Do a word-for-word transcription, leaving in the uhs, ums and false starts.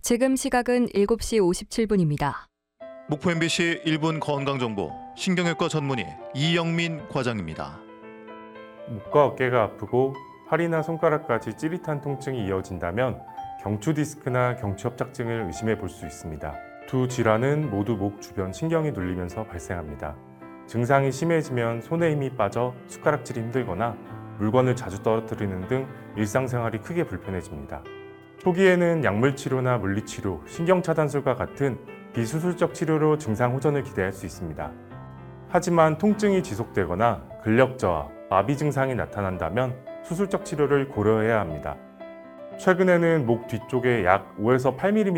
지금 시각은 일곱 시 오십칠 분입니다. 목포 엠비씨 일 분 건강정보 신경외과 전문의 이영민 과장입니다. 목과 어깨가 아프고 팔이나 손가락까지 찌릿한 통증이 이어진다면 경추 디스크나 경추 협착증을 의심해 볼 수 있습니다. 두 질환은 모두 목 주변 신경이 눌리면서 발생합니다. 증상이 심해지면 손에 힘이 빠져 숟가락질이 힘들거나 물건을 자주 떨어뜨리는 등 일상생활이 크게 불편해집니다. 초기에는 약물치료나 물리치료, 신경차단술과 같은 비수술적 치료로 증상 호전을 기대할 수 있습니다. 하지만 통증이 지속되거나 근력 저하, 마비 증상이 나타난다면 수술적 치료를 고려해야 합니다. 최근에는 목 뒤쪽에 약 오에서 팔 밀리미터